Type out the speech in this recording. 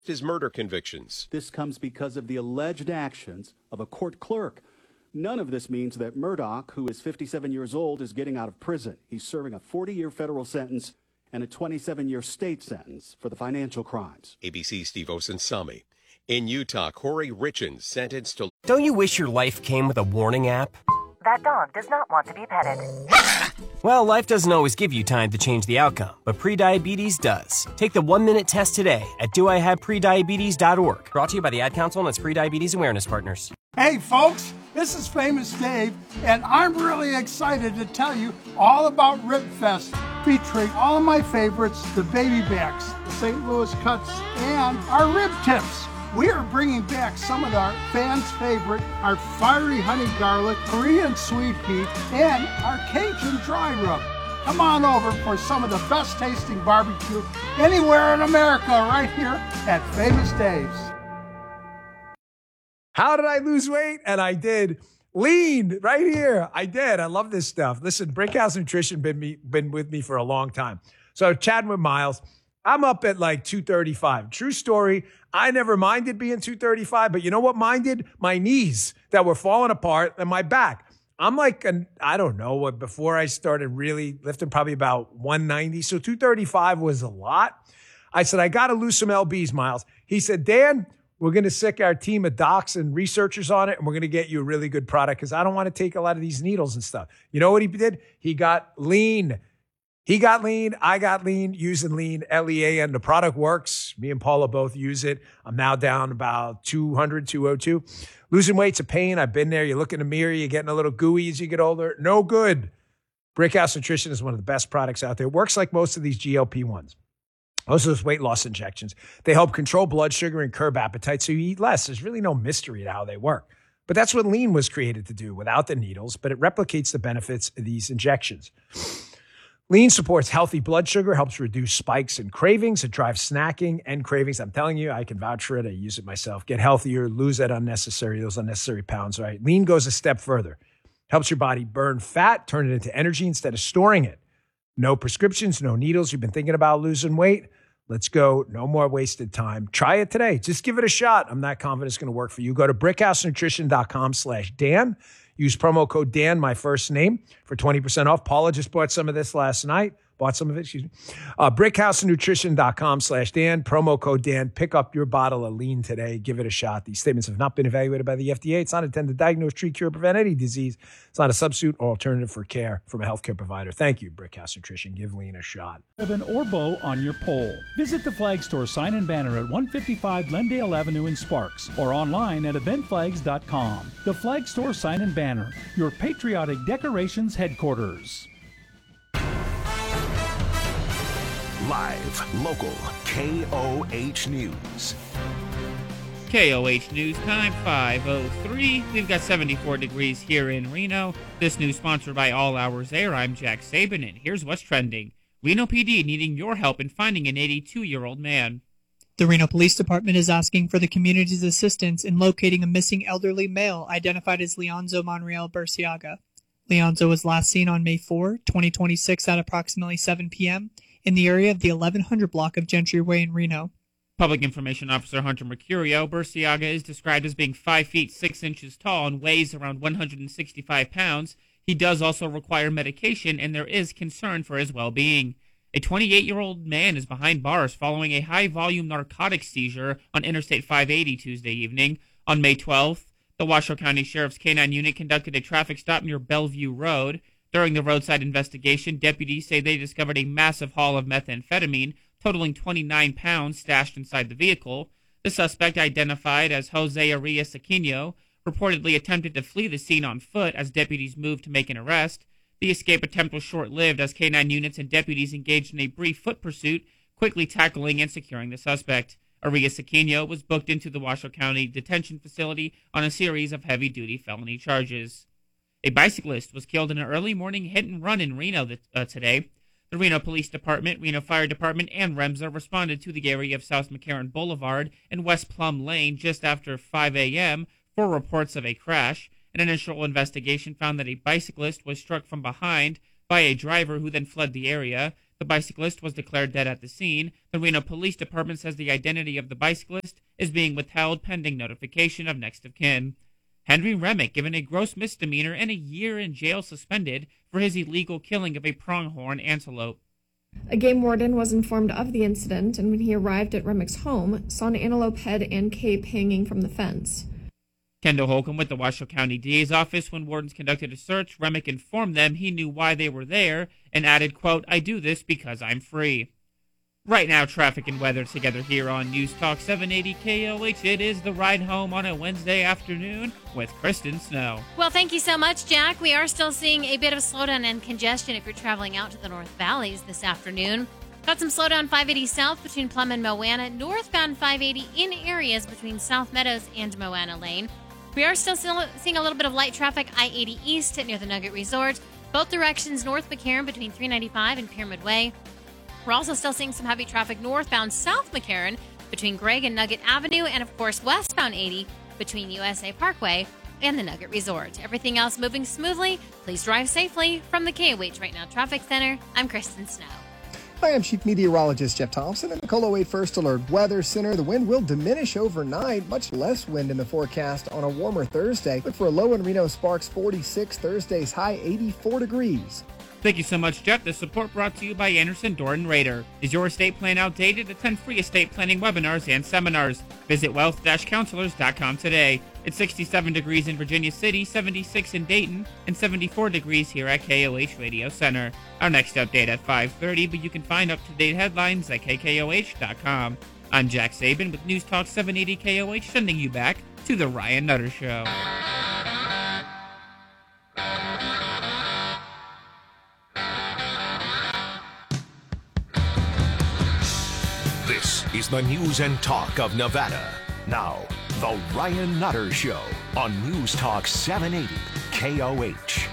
his murder convictions. This comes because of the alleged actions of a court clerk. None of this means that Murdaugh, who is 57 years old, is getting out of prison. He's serving a 40-year federal sentence and a 27-year state sentence for the financial crimes. ABC's Steve Osunsami. In Utah, Corey Richens sentenced to... Don't you wish your life came with a warning app? That dog does not want to be petted. Well, life doesn't always give you time to change the outcome, but prediabetes does. Take the 1-minute test today at doihaveprediabetes.org. Brought to you by the Ad Council and its Prediabetes Awareness Partners. Hey, folks, this is Famous Dave, and I'm really excited to tell you all about RibFest, featuring all of my favorites, the baby backs, the St. Louis cuts, and our rib tips. We are bringing back some of our fans' favorite, our fiery honey garlic, Korean sweet heat, and our Cajun dry rub. Come on over for some of the best tasting barbecue anywhere in America right here at Famous Dave's. How did I lose weight? And I did. Lean right here. I did. I love this stuff. Listen, Brickhouse Nutrition been with me for a long time. So chatting with Miles, I'm up at like 235. True story. I never minded being 235, but you know what minded? My knees that were falling apart and my back. I'm like, I don't know, before I started really lifting, probably about 190. So 235 was a lot. I said, I got to lose some LBs, Miles. He said, Dan, we're going to sick our team of docs and researchers on it, and we're going to get you a really good product because I don't want to take a lot of these needles and stuff. You know what he did? He got lean. He got lean. I got lean using lean, LEA, and the product works. Me and Paula both use it. I'm now down about 200, 202. Losing weight's a pain. I've been there. You look in the mirror, you're getting a little gooey as you get older. No good. Brickhouse Nutrition is one of the best products out there. It works like most of these GLP-1s. Most of those weight loss injections. They help control blood sugar and curb appetite so you eat less. There's really no mystery to how they work. But that's what lean was created to do without the needles, but it replicates the benefits of these injections. Lean supports healthy blood sugar, helps reduce spikes and cravings. It drives snacking and cravings. I'm telling you, I can vouch for it. I use it myself. Get healthier, lose those unnecessary pounds, right? Lean goes a step further. Helps your body burn fat, turn it into energy instead of storing it. No prescriptions, no needles. You've been thinking about losing weight? Let's go. No more wasted time. Try it today. Just give it a shot. I'm not confident it's going to work for you. Go to brickhousenutrition.com/Dan. Use promo code Dan, my first name, for 20% off. Paula just bought some of this last night. Brickhousenutrition.com/Dan. Promo code Dan. Pick up your bottle of lean today. Give it a shot. These statements have not been evaluated by the FDA. It's not intended to diagnose, treat, cure, prevent any disease. It's not a substitute or alternative for care from a healthcare provider. Thank you, Brickhouse Nutrition. Give lean a shot. Ribbon or bow on your pole. Visit the Flag Store sign and banner at 155 Glendale Avenue in Sparks or online at eventflags.com. The Flag Store sign and banner, your patriotic decorations headquarters. Live, local, KOH News. KOH News time, 5:03. We've got 74 degrees here in Reno. This news sponsored by All Hours Air. I'm Jack Saban, and here's what's trending. Reno PD needing your help in finding an 82-year-old man. The Reno Police Department is asking for the community's assistance in locating a missing elderly male identified as Leonzo Monreal Burciaga. Leonzo was last seen on May 4, 2026 at approximately 7 p.m. in the area of the 1100 block of Gentry Way in Reno. Public Information Officer Hunter Mercurio, Burciaga is described as being 5 feet 6 inches tall and weighs around 165 pounds. He does also require medication, and there is concern for his well-being. A 28-year-old man is behind bars following a high-volume narcotics seizure on Interstate 580 Tuesday evening. On May 12th, the Washoe County Sheriff's K-9 unit conducted a traffic stop near Bellevue Road. During the roadside investigation, deputies say they discovered a massive haul of methamphetamine, totaling 29 pounds, stashed inside the vehicle. The suspect, identified as Jose Arias Aquino, reportedly attempted to flee the scene on foot as deputies moved to make an arrest. The escape attempt was short-lived as K-9 units and deputies engaged in a brief foot pursuit, quickly tackling and securing the suspect. Arias Aquino was booked into the Washoe County Detention Facility on a series of heavy-duty felony charges. A bicyclist was killed in an early morning hit-and-run in Reno today. The Reno Police Department, Reno Fire Department, and REMSA responded to the area of South McCarran Boulevard and West Plum Lane just after 5 a.m. for reports of a crash. An initial investigation found that a bicyclist was struck from behind by a driver who then fled the area. The bicyclist was declared dead at the scene. The Reno Police Department says the identity of the bicyclist is being withheld pending notification of next of kin. Henry Remick given a gross misdemeanor and a year in jail suspended for his illegal killing of a pronghorn antelope. A game warden was informed of the incident, and when he arrived at Remick's home, saw an antelope head and cape hanging from the fence. Kendall Holcomb with the Washoe County DA's office. When wardens conducted a search, Remick informed them he knew why they were there and added, quote, "I do this because I'm free." Right now, traffic and weather together here on News Talk 780 KOH. It is the ride home on a Wednesday afternoon with Kristen Snow. Well, thank you so much, Jack. We are still seeing a bit of a slowdown and congestion if you're traveling out to the North Valleys this afternoon. Got some slowdown 580 south between Plum and Moana, northbound 580 in areas between South Meadows and Moana Lane. We are still seeing a little bit of light traffic I-80 east near the Nugget Resort. Both directions north McCarran between 395 and Pyramid Way. We're also still seeing some heavy traffic northbound South McCarran between Gregg and Nugget Avenue, and of course westbound 80 between USA Parkway and the Nugget Resort. Everything else moving smoothly. Please drive safely. From the KOH Right Now Traffic Center, I'm Kristen Snow. Hi, I'm Chief Meteorologist Jeff Thompson in the KOLO 8 First Alert Weather Center. The wind will diminish overnight, much less wind in the forecast on a warmer Thursday. Look for a low in Reno Sparks 46, Thursday's high 84 degrees. Thank you so much, Jeff. The support brought to you by Anderson, Doran, Rader. Is your estate plan outdated? Attend free estate planning webinars and seminars. Visit wealth-counselors.com today. It's 67 degrees in Virginia City, 76 in Dayton, and 74 degrees here at KOH Radio Center. Our next update at 5:30, but you can find up-to-date headlines at KKOH.com. I'm Jack Saban with News Talk 780 KOH, sending you back to The Ryan Nutter Show. This is the news and talk of Nevada. Now, The Ryan Nutter Show on News Talk 780 KOH.